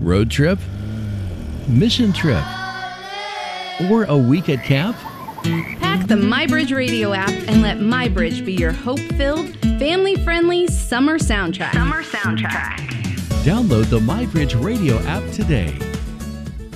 Road trip? Mission trip? Or a week at camp? Pack the MyBridge radio app and let MyBridge be your hope-filled, family-friendly summer soundtrack. Download the MyBridge radio app today.